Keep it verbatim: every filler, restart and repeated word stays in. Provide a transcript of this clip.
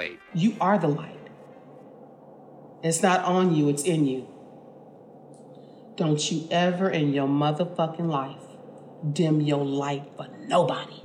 wait. You are the light. It's not on you, it's in you. Don't you ever in your motherfucking life dim your light for nobody.